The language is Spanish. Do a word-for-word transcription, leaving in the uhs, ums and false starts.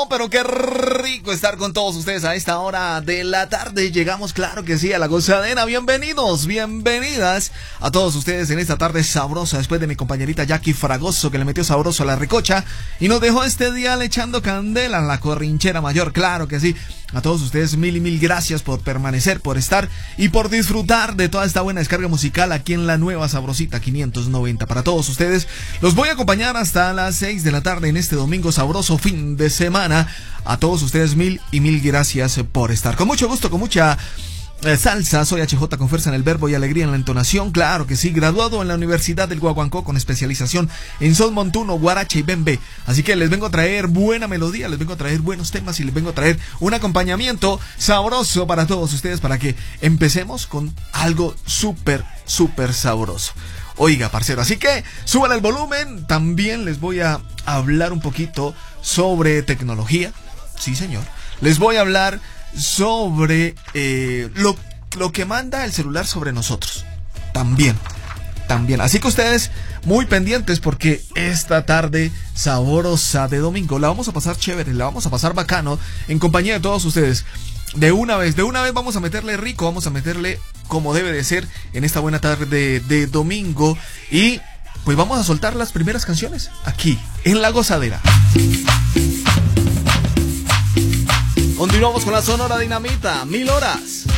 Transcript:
pero qué rico estar con todos ustedes a esta hora de la tarde. Llegamos, claro que sí, a la gozadera. Bienvenidos, bienvenidas a todos ustedes en esta tarde sabrosa, después de mi compañerita Jackie Fragoso, que le metió sabroso a la recocha y nos dejó este día le echando candela en la corrinchera mayor, claro que sí. A todos ustedes mil y mil gracias por permanecer, por estar y por disfrutar de toda esta buena descarga musical aquí en la nueva Sabrosita quinientos noventa. Para todos ustedes los voy a acompañar hasta las seis de la tarde en este domingo sabroso fin de semana. A todos ustedes mil y mil gracias por estar. Con mucho gusto, con mucha eh, salsa. Soy H J con fuerza en el verbo y alegría en la entonación. Claro que sí, graduado en la Universidad del Guaguancó con especialización en son montuno, guaracha y bembe. Así que les vengo a traer buena melodía, les vengo a traer buenos temas y les vengo a traer un acompañamiento sabroso para todos ustedes, para que empecemos con algo súper, súper sabroso. Oiga, parcero, así que suban el volumen. También les voy a hablar un poquito sobre tecnología. Sí, señor. Les voy a hablar sobre eh, lo, lo que manda el celular sobre nosotros. También, también. Así que ustedes muy pendientes, porque esta tarde saborosa de domingo la vamos a pasar chévere, la vamos a pasar bacano en compañía de todos ustedes. De una vez, de una vez vamos a meterle rico, vamos a meterle como debe de ser en esta buena tarde de, de domingo. Y pues vamos a soltar las primeras canciones aquí, en La Gozadera. Continuamos con la Sonora Dinamita, mil horas.